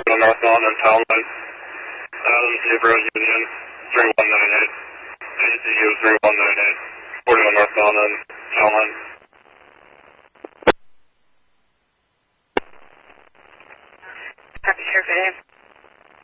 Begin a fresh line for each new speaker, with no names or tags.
41 northbound on Town Line. Zebra Union 3198. ACU 3198. 41 northbound on Town Line.